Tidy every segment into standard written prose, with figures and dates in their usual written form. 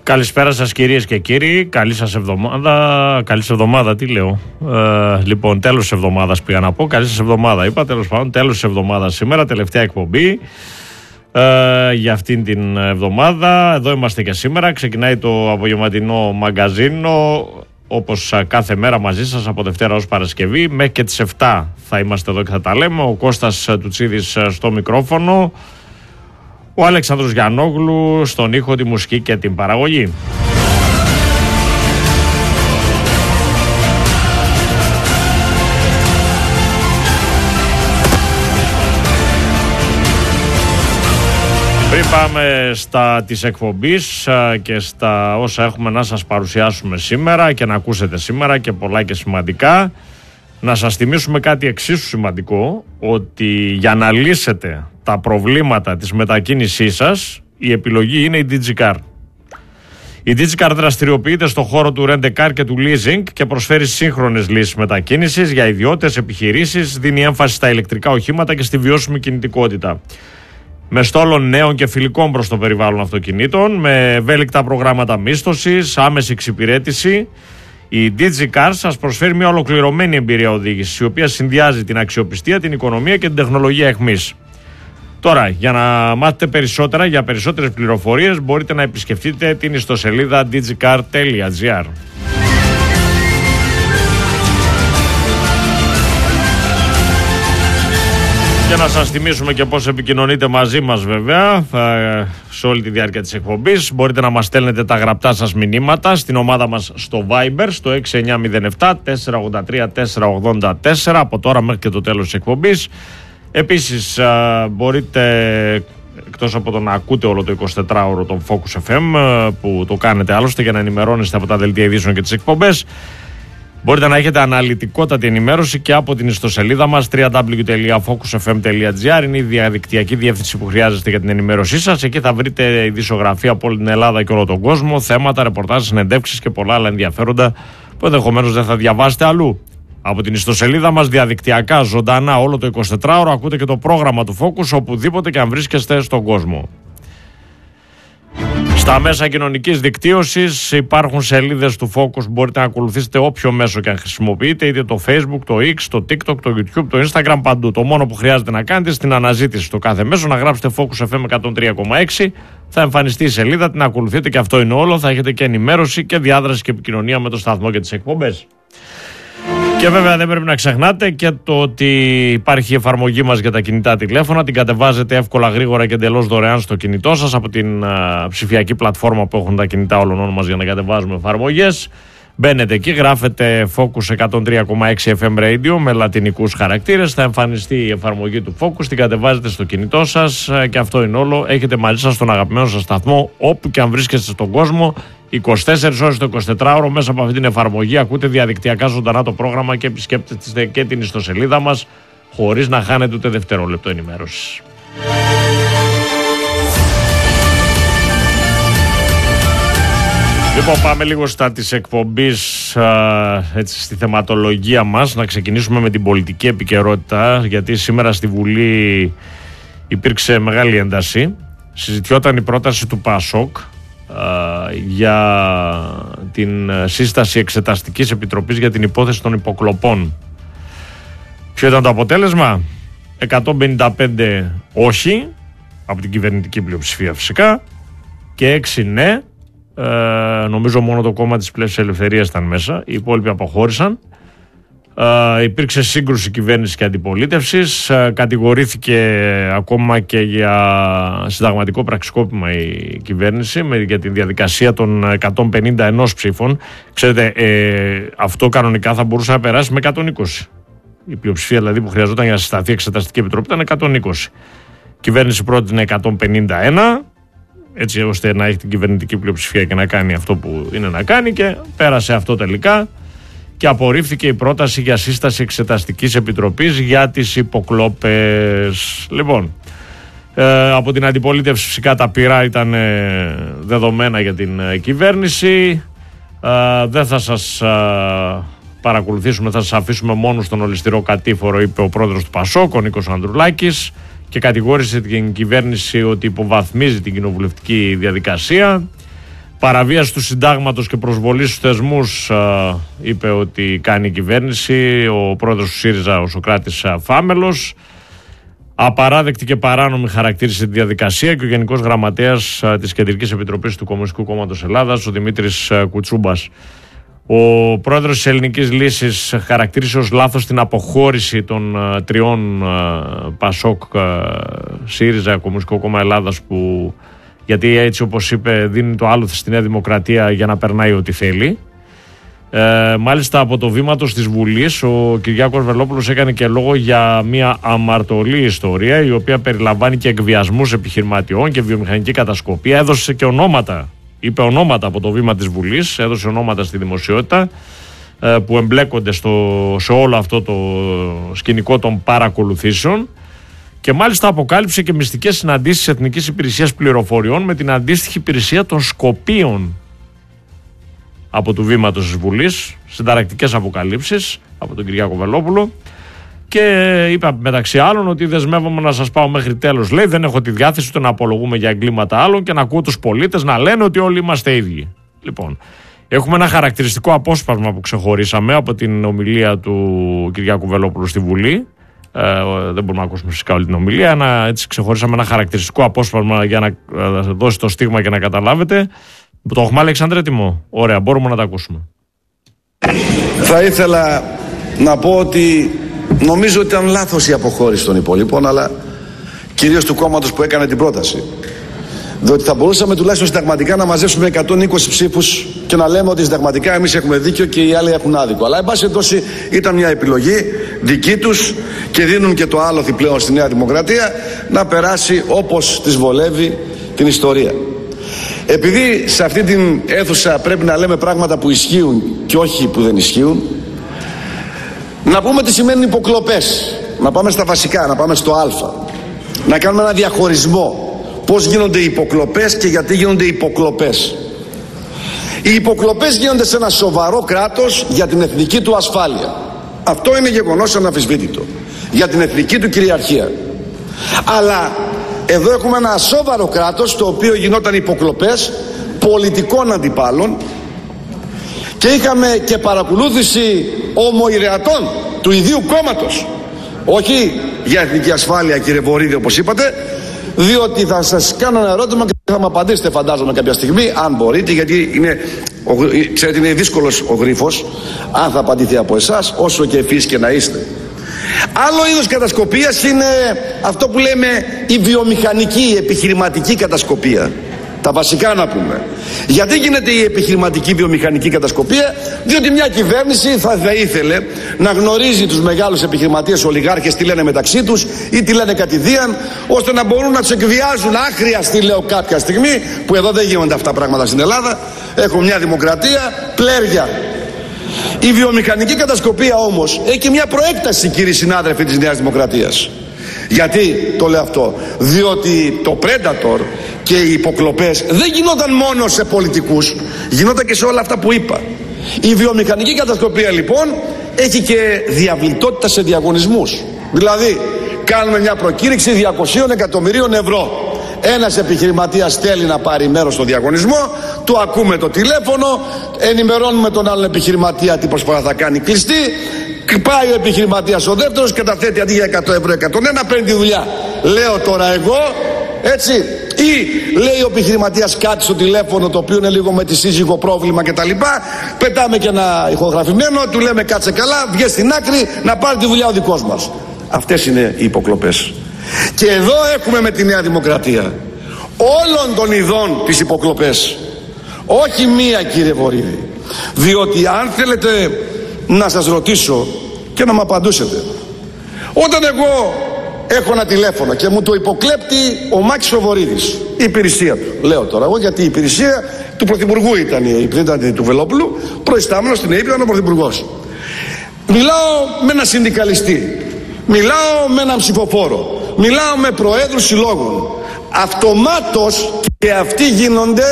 Καλησπέρα σας κυρίες και κύριοι, καλή σας εβδομάδα, τι λέω, λοιπόν τέλος της εβδομάδας πήγα να πω, καλή σας εβδομάδα είπα, τέλος πάντων τέλος της εβδομάδας σήμερα, τελευταία εκπομπή για αυτήν την εβδομάδα, εδώ είμαστε και σήμερα, ξεκινάει το απογευματινό μαγκαζίνο, όπως κάθε μέρα μαζί σας από Δευτέρα ως Παρασκευή, μέχρι και τις 7 θα είμαστε εδώ και θα τα λέμε, ο Κώστας Τουτσίδης στο μικρόφωνο, ο Αλέξανδρος Γιαννόγλου στον ήχο, τη μουσική και την παραγωγή. Πριν πάμε στα της εκπομπής και στα όσα έχουμε να σας παρουσιάσουμε σήμερα και να ακούσετε σήμερα και πολλά και σημαντικά, να σας θυμίσουμε κάτι εξίσου σημαντικό, ότι για να λύσετε τα προβλήματα της μετακίνησής σας, η επιλογή είναι η DigiCar. Η DigiCar δραστηριοποιείται στον χώρο του rent-a-car και του leasing και προσφέρει σύγχρονες λύσεις μετακίνησης για ιδιώτες, επιχειρήσεις, δίνει έμφαση στα ηλεκτρικά οχήματα και στη βιώσιμη κινητικότητα. Με στόλων νέων και φιλικών προς το περιβάλλον αυτοκινήτων, με ευέλικτα προγράμματα μίσθωσης, άμεση εξυπηρέτηση, η DigiCar σας προσφέρει μια ολοκληρωμένη εμπειρία οδήγησης, η οποία συνδυάζει την αξιοπιστία, την οικονομία και την τεχνολογία εχμής. Τώρα, για να μάθετε περισσότερα, για περισσότερες πληροφορίες, μπορείτε να επισκεφτείτε την ιστοσελίδα digicar.gr. Και να σας θυμίσουμε και πώς επικοινωνείτε μαζί μας βέβαια σε όλη τη διάρκεια της εκπομπής. Μπορείτε να μας στέλνετε τα γραπτά σας μηνύματα στην ομάδα μας στο Viber στο 6907 483 484 από τώρα μέχρι και το τέλος της εκπομπής. Επίσης μπορείτε, εκτός από το να ακούτε όλο το 24ωρο τον Focus FM που το κάνετε άλλωστε για να ενημερώνεστε από τα δελτία ειδήσεων και τις εκπομπές, μπορείτε να έχετε αναλυτικότατη ενημέρωση και από την ιστοσελίδα μας www.focusfm.gr. Είναι η διαδικτυακή διεύθυνση που χρειάζεστε για την ενημέρωσή σας. Εκεί θα βρείτε ειδησιογραφία από όλη την Ελλάδα και όλο τον κόσμο, θέματα, ρεπορτάζ, συνεντεύξεις και πολλά άλλα ενδιαφέροντα που ενδεχομένως δεν θα διαβάσετε αλλού. Από την ιστοσελίδα μας διαδικτυακά, ζωντανά, όλο το 24ωρο ακούτε και το πρόγραμμα του Focus οπουδήποτε και αν βρίσκεστε στον κόσμο. Στα μέσα κοινωνικής δικτύωσης υπάρχουν σελίδες του Focus, μπορείτε να ακολουθήσετε όποιο μέσο και αν χρησιμοποιείτε, είτε το Facebook, το X, το TikTok, το YouTube, το Instagram, παντού. Το μόνο που χρειάζεται να κάνετε στην αναζήτηση στο κάθε μέσο να γράψετε Focus FM 103,6, θα εμφανιστεί η σελίδα, την ακολουθείτε και αυτό είναι όλο, θα έχετε και ενημέρωση και διάδραση και επικοινωνία με το σταθμό και τις εκπομπές. Και βέβαια δεν πρέπει να ξεχνάτε και το ότι υπάρχει η εφαρμογή μας για τα κινητά τηλέφωνα. Την κατεβάζετε εύκολα, γρήγορα και εντελώς δωρεάν στο κινητό σας από την ψηφιακή πλατφόρμα που έχουν τα κινητά όλων μας για να κατεβάζουμε εφαρμογές. Μπαίνετε εκεί, γράφετε Focus 103,6 FM Radio με λατινικούς χαρακτήρες. Θα εμφανιστεί η εφαρμογή του Focus, την κατεβάζετε στο κινητό σας και αυτό είναι όλο. Έχετε μαζί σας τον αγαπημένο σας σταθμό όπου και αν βρίσκεστε στον κόσμο. 24 ώρες το 24ωρο μέσα από αυτή την εφαρμογή ακούτε διαδικτυακά ζωντανά το πρόγραμμα και επισκέπτεστε και την ιστοσελίδα μας χωρίς να χάνετε ούτε δευτερόλεπτο ενημέρωσης. Λοιπόν, πάμε λίγο στα της εκπομπής, έτσι, στη θεματολογία μας. Να ξεκινήσουμε με την πολιτική επικαιρότητα, γιατί σήμερα στη Βουλή υπήρξε μεγάλη ένταση. Συζητιόταν η πρόταση του ΠΑΣΟΚ για την σύσταση εξεταστικής επιτροπής για την υπόθεση των υποκλοπών. Ποιο ήταν το αποτέλεσμα? 155 όχι από την κυβερνητική πλειοψηφία φυσικά και 6 ναι. Νομίζω μόνο το κόμμα της Πλεύσης Ελευθερίας ήταν μέσα, οι υπόλοιποι αποχώρησαν. Υπήρξε σύγκρουση κυβέρνησης και αντιπολίτευσης, κατηγορήθηκε ακόμα και για συνταγματικό πραξικόπημα η κυβέρνηση για τη διαδικασία των 151 ψήφων. Ξέρετε, αυτό κανονικά θα μπορούσε να περάσει με 120. Η πλειοψηφία δηλαδή που χρειαζόταν για να συσταθεί εξεταστική επιτροπή ήταν 120. Η κυβέρνηση πρότεινε 151, έτσι ώστε να έχει την κυβερνητική πλειοψηφία και να κάνει αυτό που είναι να κάνει, και πέρασε αυτό τελικά και απορρίφθηκε η πρόταση για σύσταση εξεταστικής επιτροπής για τις υποκλόπες. Λοιπόν, από την αντιπολίτευση φυσικά τα πυρά ήταν δεδομένα για την κυβέρνηση. Δεν θα σας παρακολουθήσουμε, θα σας αφήσουμε μόνο στον ολισθηρό κατήφορο, είπε ο πρόεδρος του ΠΑΣΟΚ, ο Νίκος Ανδρουλάκης, και κατηγόρησε την κυβέρνηση ότι υποβαθμίζει την κοινοβουλευτική διαδικασία. παραβίαση του συντάγματος και προσβολή στους θεσμούς, είπε ότι κάνει η κυβέρνηση ο πρόεδρος του ΣΥΡΙΖΑ, ο Σωκράτης Φάμελος. Απαράδεκτη και παράνομη χαρακτήρισε τη διαδικασία και ο Γενικός Γραμματέας της Κεντρικής Επιτροπής του Κομμουνιστικού Κόμματος Ελλάδας, ο Δημήτρης Κουτσούμπας. Ο πρόεδρος της Ελληνικής Λύσης χαρακτήρισε ως λάθος την αποχώρηση των τριών ΠΑΣΟΚ, ΣΥΡΙΖΑ, Κομμουνιστικό Κόμμα Ελλάδας, που, γιατί έτσι όπως είπε δίνει το άλοθη στη Νέα Δημοκρατία για να περνάει ό,τι θέλει. Μάλιστα από το βήματος της Βουλής ο Κυριάκος Βελόπουλος έκανε και λόγο για μια αμαρτωλή ιστορία, η οποία περιλαμβάνει και εκβιασμούς επιχειρηματιών και βιομηχανική κατασκοπία. Έδωσε και ονόματα, είπε ονόματα από το βήμα της Βουλής, έδωσε ονόματα στη δημοσιότητα που εμπλέκονται σε όλο αυτό το σκηνικό των παρακολουθήσεων, και μάλιστα αποκάλυψε και μυστικές συναντήσεις Εθνικής Υπηρεσίας Πληροφοριών με την αντίστοιχη υπηρεσία των Σκοπίων από του βήματος της Βουλής, συνταρακτικές αποκαλύψεις από τον Κυριάκο Βελόπουλο. Και είπα μεταξύ άλλων ότι δεσμεύομαι να σας πάω μέχρι τέλος. Λέει, δεν έχω τη διάθεση ούτε να απολογούμε για εγκλήματα άλλων και να ακούω τους πολίτες να λένε ότι όλοι είμαστε ίδιοι. Λοιπόν, έχουμε ένα χαρακτηριστικό απόσπασμα που ξεχωρίσαμε από την ομιλία του Κυριάκου Βελόπουλου στη Βουλή. Δεν μπορούμε να ακούσουμε φυσικά όλη την ομιλία. Έτσι ξεχωρίσαμε ένα χαρακτηριστικό απόσπασμα για να δώσει το στίγμα και να καταλάβετε. Το έχουμε, Αλεξάνδρε, έτοιμο? Ωραία, μπορούμε να τα ακούσουμε. Θα ήθελα να πω ότι νομίζω ότι ήταν λάθος η αποχώρηση των υπολείπων, αλλά κυρίως του κόμματος που έκανε την πρόταση. Διότι θα μπορούσαμε τουλάχιστον συνταγματικά να μαζέψουμε 120 ψήφους και να λέμε ότι συνταγματικά εμείς έχουμε δίκιο και οι άλλοι έχουν άδικο. Αλλά εν πάση περιπτώσει ήταν μια επιλογή δική τους και δίνουν και το άλοθη πλέον στη Νέα Δημοκρατία να περάσει όπως της βολεύει την ιστορία. Επειδή σε αυτή την αίθουσα πρέπει να λέμε πράγματα που ισχύουν και όχι που δεν ισχύουν, να πούμε τι σημαίνουν υποκλοπές, να πάμε στα βασικά, να πάμε στο α, να κάνουμε ένα διαχωρισμό πώς γίνονται οι υποκλοπές και γιατί γίνονται οι υποκλοπές. Οι υποκλοπές γίνονται σε ένα σοβαρό κράτος για την εθνική του ασφάλεια. Αυτό είναι γεγονός αναμφισβήτητο, για την εθνική του κυριαρχία. Αλλά εδώ έχουμε ένα ασόβαρο κράτος στο οποίο γινόταν υποκλοπές πολιτικών αντιπάλων και είχαμε και παρακολούθηση ομοειρεατών του ιδίου κόμματος. Όχι για εθνική ασφάλεια, κύριε Βορίδη, όπως είπατε, διότι θα σας κάνω ένα ερώτημα και θα μου απαντήσετε, φαντάζομαι, κάποια στιγμή, αν μπορείτε, γιατί ξέρετε, είναι δύσκολος ο γρίφος, αν θα απαντηθεί από εσάς, όσο και ευφύς και να είστε. Άλλο είδος κατασκοπίας είναι αυτό που λέμε η βιομηχανική, η επιχειρηματική κατασκοπία. Τα βασικά να πούμε. Γιατί γίνεται η επιχειρηματική βιομηχανική κατασκοπία? Διότι μια κυβέρνηση θα ήθελε να γνωρίζει τους μεγάλους επιχειρηματίες ολιγάρχες τι λένε μεταξύ τους ή τι λένε κατηδίαν, ώστε να μπορούν να τους εκβιάζουν άχριαστη, λέω, κάποια στιγμή, που εδώ δεν γίνονται αυτά πράγματα στην Ελλάδα. Έχουμε μια δημοκρατία πλέρια. Η βιομηχανική κατασκοπία όμως έχει και μια προέκταση, κύριοι συνάδελφοι της Νέας Δημοκρατίας. Γιατί το λέω αυτό? Διότι το Predator και οι υποκλοπές δεν γινόταν μόνο σε πολιτικούς, γινόταν και σε όλα αυτά που είπα. Η βιομηχανική κατασκοπία λοιπόν έχει και διαβλητότητα σε διαγωνισμούς. Δηλαδή κάνουμε μια προκήρυξη 200 εκατομμυρίων ευρώ. Ένας επιχειρηματίας θέλει να πάρει μέρος στο διαγωνισμό, του ακούμε το τηλέφωνο, ενημερώνουμε τον άλλον επιχειρηματία τι προσφορά θα κάνει κλειστή, πάει ο επιχειρηματίας ο δεύτερος, καταθέτει αντί για 100 ευρώ 101, παίρνει τη δουλειά. Λέω τώρα εγώ, έτσι, ή λέει ο επιχειρηματίας κάτι στο τηλέφωνο το οποίο είναι λίγο με τη σύζυγο πρόβλημα κτλ. Πετάμε και ένα ηχογραφημένο, του λέμε κάτσε καλά, βγες στην άκρη να πάρει τη δουλειά ο δικός μας. Αυτές είναι οι υποκλοπές. Και εδώ έχουμε με τη Νέα Δημοκρατία όλων των ειδών τις υποκλοπές. Όχι μία, κύριε Βορίδη. Διότι αν θέλετε να σας ρωτήσω και να μου απαντούσετε, όταν εγώ έχω ένα τηλέφωνο και μου το υποκλέπτει ο Μάκης ο Βορίδης, η υπηρεσία του, λέω τώρα εγώ, γιατί η υπηρεσία του Πρωθυπουργού ήταν, δεν ήταν του Βελόπουλου, προϊστάμενος στην ΑΕΠ, ήταν ο Πρωθυπουργός. Μιλάω με έναν συνδικαλιστή, μιλάω με έναν ψηφοφόρο, μιλάω με προέδρους συλλόγων. Αυτομάτως και αυτοί γίνονται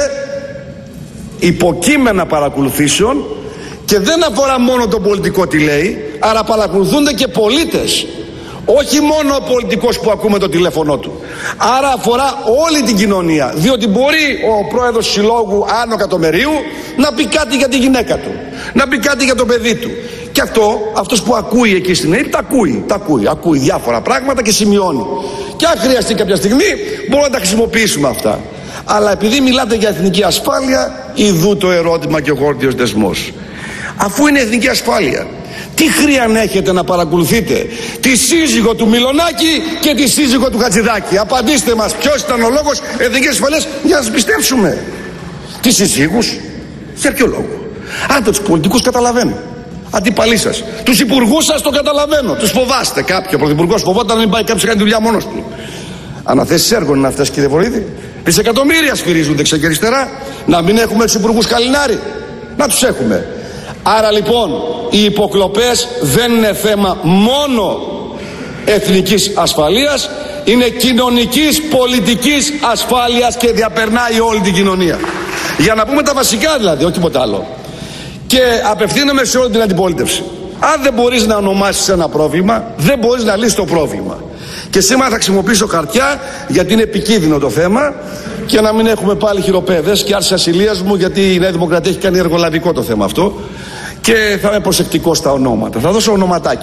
υποκείμενα παρακολουθήσεων και δεν αφορά μόνο το πολιτικό τι λέει, αλλά παρακολουθούνται και πολίτες. Όχι μόνο ο πολιτικός που ακούμε το τηλέφωνο του. Άρα αφορά όλη την κοινωνία. Διότι μπορεί ο πρόεδρος του συλλόγου Άνω Εκατομμυρίου να πει κάτι για τη γυναίκα του, να πει κάτι για το παιδί του. Και αυτός που ακούει εκεί στην ΑΕΠ ακούει διάφορα πράγματα και σημειώνει. Και αν χρειαστεί κάποια στιγμή μπορούμε να τα χρησιμοποιήσουμε αυτά. Αλλά επειδή μιλάτε για εθνική ασφάλεια, ιδού το ερώτημα και ο γόρδιος δεσμός. Αφού είναι εθνική ασφάλεια, τι χρειαν έχετε να παρακολουθείτε τη σύζυγο του Μιλονάκη και τη σύζυγο του Χατζηδάκη? Απαντήστε μας, ποιος ήταν ο λόγος εθνικής ασφαλείας για να σας πιστέψουμε? Τις σύζυγους, για ποιο λόγο? Αν τους πολιτικούς καταλαβαίνω, αντίπαλοι σας, τους υπουργούς σας το καταλαβαίνω, τους φοβάστε. Κάποιο πρωθυπουργός φοβόταν να μην πάει κάποιος να κάνει δουλειά μόνος του. Αναθέσεις έργων είναι αυτές, κύριε Βορίδη. Δισεκατομμύρια σφυρίζουν δεξιά και αριστερά. Να μην έχουμε τους υπουργούς Καλινάρη? Να τους έχουμε. Άρα λοιπόν οι υποκλοπές δεν είναι θέμα μόνο εθνικής ασφαλείας, είναι κοινωνικής, πολιτικής ασφάλειας και διαπερνάει όλη την κοινωνία. Για να πούμε τα βασικά δηλαδή, όχι τίποτα άλλο. Και απευθύνομαι σε όλη την αντιπολίτευση. Αν δεν μπορείς να ονομάσεις ένα πρόβλημα, δεν μπορείς να λύσεις το πρόβλημα. Και σήμερα θα χρησιμοποιήσω χαρτιά, γιατί είναι επικίνδυνο το θέμα, και να μην έχουμε πάλι χειροπέδες και άρση ασυλίας μου, γιατί η Νέα Δημοκρατία έχει κάνει εργολαβικό το θέμα αυτό. Και θα είμαι προσεκτικός στα ονόματα. Θα δώσω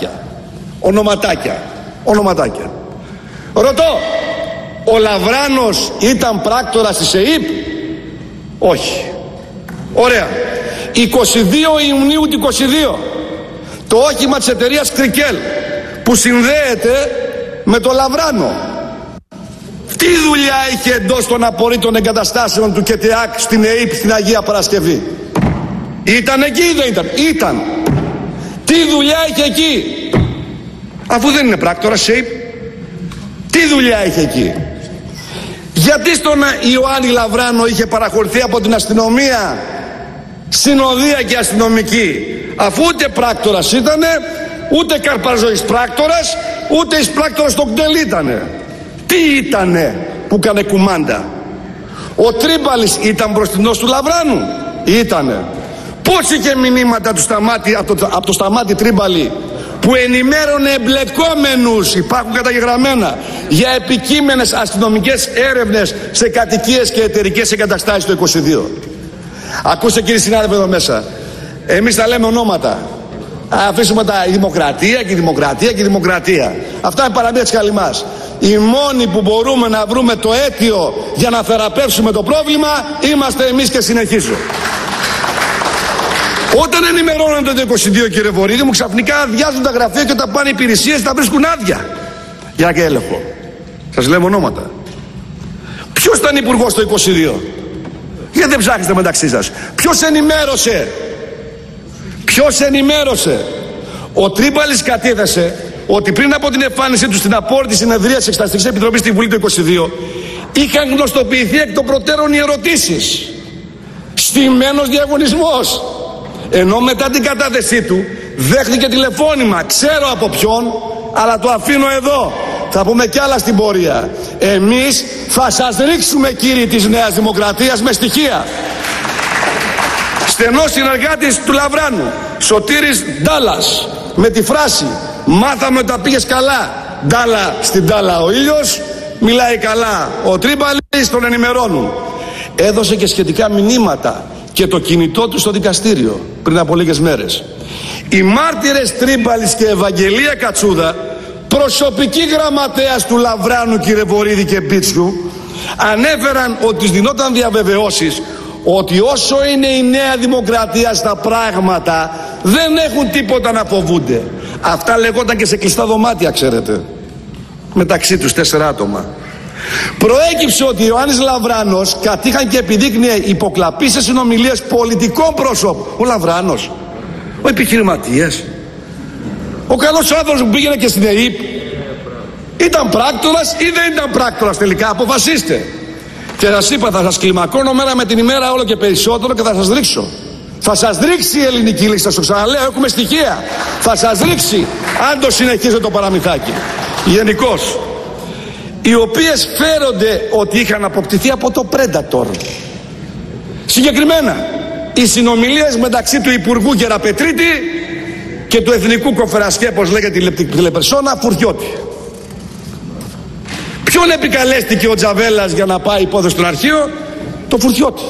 ονοματάκια. Ρωτώ, ο Λαβράνος ήταν πράκτορας της ΕΥΠ? Όχι. Ωραία. 22 Ιουνίου του 22 το όχημα της εταιρείας Κρικέλ που συνδέεται με το Λαβράνο, τι δουλειά είχε εντός των απορρίτων εγκαταστάσεων του ΚΕΤΕΑΚ στην ΕΥΠ στην Αγία Παρασκευή? Ήταν εκεί ή δεν ήταν? Ήταν. Τι δουλειά είχε εκεί? Αφού δεν είναι πράκτορας ΣΕΙΠ, τι δουλειά είχε εκεί? Γιατί στον Ιωάννη Λαβράνο είχε παραχωρηθεί από την αστυνομία συνοδεία και αστυνομική, αφού ούτε πράκτορας ήτανε, ούτε καρπαζοής πράκτορας, ούτε εις πράκτορας στο ΚΤΕΛ ήτανε? Τι ήτανε που κάνε κουμάντα? Ο Τρίμπαλης ήταν μπροστινός του Λαβράνου? Ήτανε. Πώς είχε μηνύματα του Σταμάτη, από το Σταμάτη Τρίμπαλη, που ενημέρωνε εμπλεκόμενους, υπάρχουν καταγεγραμμένα, για επικείμενες αστυνομικές έρευνες σε κατοικίες και εταιρικές εγκαταστάσεις το 22. Ακούστε κύριοι συνάδελφοι εδώ μέσα, εμείς θα λέμε ονόματα. Αφήσουμε η δημοκρατία. Αυτά είναι παραμύθια της Καλυμάς. Οι μόνοι που μπορούμε να βρούμε το αίτιο για να θεραπεύσουμε το πρόβλημα είμαστε εμείς, και συνεχίζω. Όταν ενημερώνονται το 22, κύριε Βορίδη μου, ξαφνικά αδειάζουν τα γραφεία και όταν πάνε υπηρεσίες τα βρίσκουν άδεια για και έλεγχο. Σας λέμε ονόματα. Ποιος ήταν υπουργός το 22? Γιατί δεν ψάχνετε μεταξύ σας? Ποιος ενημέρωσε? Ο Τρίμπαλης κατέθεσε ότι πριν από την εμφάνισή του στην απόρριτη συνεδρία της Εξεταστικής Επιτροπής στη Βουλή το 22 είχαν γνωστοποιηθεί εκ των προτέρων οι ερωτήσεις. Στημένος διαγωνισμός. Ενώ μετά την κατάθεσή του δέχτηκε τηλεφώνημα, ξέρω από ποιον, αλλά το αφήνω εδώ. Θα πούμε κι άλλα στην πορεία. Εμείς θα σας ρίξουμε, κύριοι της Νέας Δημοκρατίας, με στοιχεία. Στενός συνεργάτης του Λαβράνου, Σωτήρης Ντάλλας, με τη φράση «Μάθαμε ότι τα πήγες καλά, Ντάλλα στην Ντάλλα ο ήλιος, μιλάει καλά ο Τρίμπαλης, τον ενημερώνουν». Έδωσε και σχετικά μηνύματα και το κινητό του στο δικαστήριο πριν από λίγες μέρες. Οι μάρτυρες Τρίμπαλης και Ευαγγελία Κατσούδα, προσωπική γραμματέας του Λαβράνου, κύριε Βορίδη και Πίτσιου, ανέφεραν ότι τους δινόταν διαβεβαιώσεις ότι όσο είναι η Νέα Δημοκρατία στα πράγματα δεν έχουν τίποτα να φοβούνται. Αυτά λεγόταν και σε κλειστά δωμάτια, ξέρετε, μεταξύ τους 4 άτομα. Προέκυψε ότι ο Ιωάννης Λαβράνος κατήχαν και επιδείκνυε υποκλαπή σε συνομιλίες πολιτικών πρόσωπων. Ο Λαβράνος, ο επιχειρηματίας, ο καλός άνθρωπος που πήγαινε και στην ΕΥΠ, ήταν πράκτορας ή δεν ήταν πράκτορας τελικά? Αποφασίστε. Και σας είπα, θα σας κλιμακώνω μέρα με την ημέρα όλο και περισσότερο και θα σας ρίξω. Θα σας ρίξει η ελληνική λύση, σας το ξαναλέω, έχουμε στοιχεία. Θα σας ρίξει αν το συνεχίζετε το παραμυθάκι. Γενικώς, οι οποίες φέρονται ότι είχαν αποκτηθεί από το Predator. Συγκεκριμένα, οι συνομιλίες μεταξύ του Υπουργού Γεραπετρίτη και του Εθνικού Κοφερασκέ, όπως λέγεται τηλεπερσόνα, Φουρτιώτη. Ποιον επικαλέστηκε ο Τζαβέλας για να πάει υπόθεση στο αρχείο? Το Φουρτιώτη.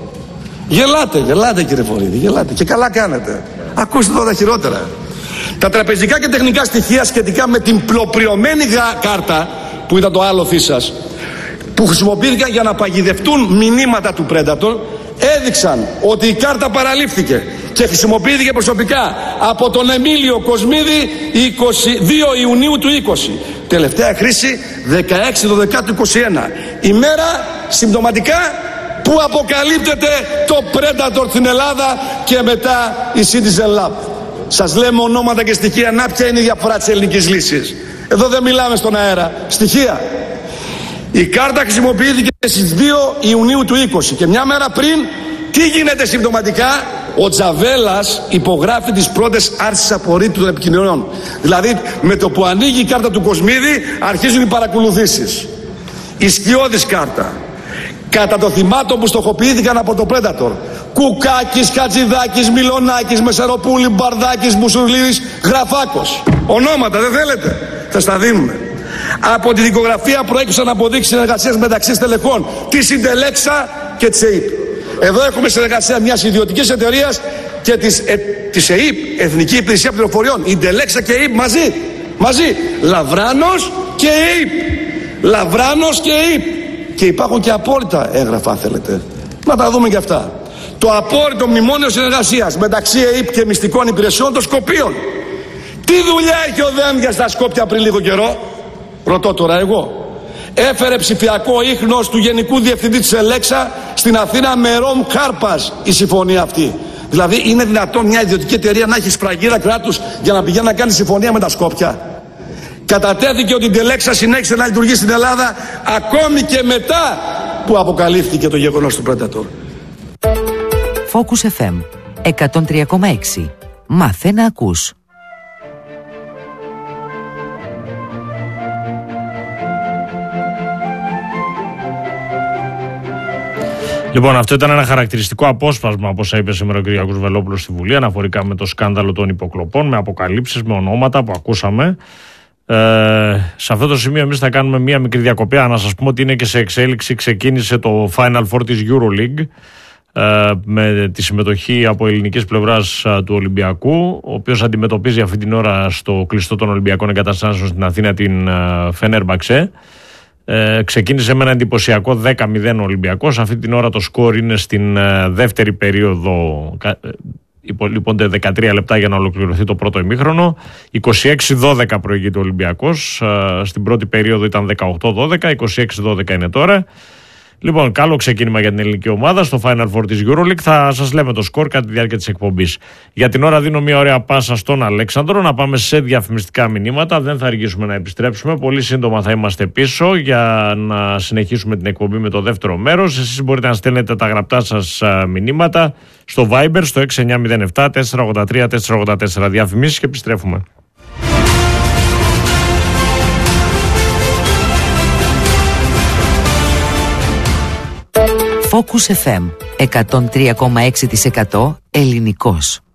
Γελάτε κύριε Βορίδη, γελάτε και καλά κάνετε. Ακούστε τώρα τα χειρότερα. Τα τραπεζικά και τεχνικά στοιχεία σχετικά με την πλοπριωμένη κάρτα, που ήταν το άλοθη σας, που χρησιμοποιήθηκαν για να παγιδευτούν μηνύματα του Predator, έδειξαν ότι η κάρτα παραλήφθηκε και χρησιμοποιήθηκε προσωπικά από τον Εμίλιο Κοσμίδη 22 Ιουνίου του 20. Τελευταία χρήση 16/12/21. Ημέρα συμπτωματικά που αποκαλύπτεται το Predator στην Ελλάδα και μετά η Citizen Lab. Σας λέμε ονόματα και στοιχεία. Να ποια είναι η διαφορά της ελληνικής λύσης. Εδώ δεν μιλάμε στον αέρα. Στοιχεία. Η κάρτα χρησιμοποιήθηκε στις 2 Ιουνίου του 20 και μια μέρα πριν τι γίνεται συμπτωματικά? Ο Τζαβέλας υπογράφει τις πρώτες άρσεις απορρίτου των επικοινωνιών. Δηλαδή με το που ανοίγει η κάρτα του Κοσμίδη αρχίζουν οι παρακολουθήσεις. Η σκιώδης κάρτα. Κατά το θυμάτων που στοχοποιήθηκαν από το Predator. Κουκάκης, Χατζηδάκης, Μιλονάκης, Μεσεροπούλη, Μπαρδάκης, Μουσουλίδης, Γραφάκος. Ονόματα δεν θέλετε? Θα στα δίνουμε. Από τη δικογραφία προέκυψαν αποδείξεις συνεργασίας μεταξύ στελεχών της Συντελέξα και της ΕΥΠ. Εδώ έχουμε συνεργασία μιας ιδιωτικής εταιρείας και της ΕΥΠ, Εθνική Υπηρεσία Πληροφοριών. Η Συντελέξα και η ΕΥΠ μαζί. Λαβράνος και ΕΥΠ. Λαβράνος και ΕΥΠ. Και υπάρχουν και απόρριτα έγγραφα, αν θέλετε. Να τα δούμε και αυτά. Το απόρριτο μνημόνιο συνεργασίας μεταξύ ΕΥΠ και μυστικών υπηρεσιών των Σκοπίων. Τι δουλειά είχε ο Δένδιας στα Σκόπια πριν λίγο καιρό? Ρωτώ τώρα εγώ. Έφερε ψηφιακό ίχνος του Γενικού Διευθυντή της Ελέξα στην Αθήνα με Ρομ Κάρπας η συμφωνία αυτή. Δηλαδή είναι δυνατόν μια ιδιωτική εταιρεία να έχει σφραγίδα κράτους για να πηγαίνει να κάνει συμφωνία με τα Σκόπια? Κατατέθηκε ότι η Τελέξα συνέχισε να λειτουργεί στην Ελλάδα ακόμη και μετά που αποκαλύφθηκε το γεγονός του Predator. Focus FM 103,6. Μάθε να ακούς. Λοιπόν, αυτό ήταν ένα χαρακτηριστικό απόσπασμα, όπως είπε σήμερα ο κ. Βελόπουλος στη Βουλή, αναφορικά με το σκάνδαλο των υποκλοπών, με αποκαλύψεις, με ονόματα που ακούσαμε. Σε αυτό το σημείο εμείς θα κάνουμε μία μικρή διακοπή. Να σας πούμε ότι είναι και σε εξέλιξη. Ξεκίνησε το Final Four της EuroLeague με τη συμμετοχή από ελληνικής πλευράς του Ολυμπιακού, ο οποίος αντιμετωπίζει αυτή την ώρα στο κλειστό των Ολυμπιακών Εγκαταστάσεων στην Αθήνα την Φενέρμπαξε. Ξεκίνησε με ένα εντυπωσιακό 10-0 ο Ολυμπιακός. Αυτή την ώρα το σκορ είναι στην δεύτερη περίοδο. Υπολείπονται 13 λεπτά για να ολοκληρωθεί το πρώτο ημίχρονο. 26-12 προηγείται ο Ολυμπιακός. Στην πρώτη περίοδο ήταν 18-12, 26-12 είναι τώρα. Λοιπόν, καλό ξεκίνημα για την ελληνική ομάδα στο Final Four της EuroLeague. Θα σας λέμε το σκορ κατά τη διάρκεια της εκπομπής. Για την ώρα δίνω μια ωραία πάσα στον Αλέξανδρο να πάμε σε διαφημιστικά μηνύματα. Δεν θα αργήσουμε να επιστρέψουμε. Πολύ σύντομα θα είμαστε πίσω για να συνεχίσουμε την εκπομπή με το δεύτερο μέρος. Εσείς μπορείτε να στέλνετε τα γραπτά σας μηνύματα στο Viber στο 6907 483 484. Διαφημίσεις και επιστρέφουμε. Focus FM 103,6% ελληνικός.